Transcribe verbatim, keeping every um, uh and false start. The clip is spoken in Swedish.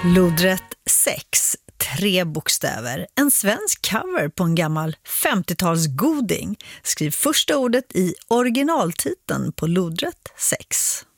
Lodrätt sex, tre bokstäver. En svensk cover på en gammal femtiotalsgoding. Skriv första ordet i originaltiteln på lodrätt sex.